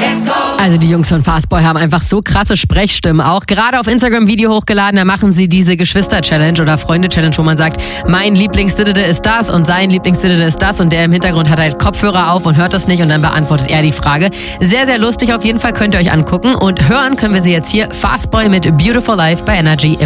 Also die Jungs von Fastboy haben einfach so krasse Sprechstimmen auch. Gerade auf Instagram Video hochgeladen, da machen sie diese Geschwister-Challenge oder Freunde-Challenge, wo man sagt, mein Lieblingsdiddede ist das und sein Lieblingsdiddede ist das und der im Hintergrund hat halt Kopfhörer auf und hört das nicht und dann beantwortet er die Frage. Sehr, sehr lustig auf jeden Fall, könnt ihr euch angucken und hören können wir sie jetzt hier. Fastboy mit Beautiful Life bei Energy.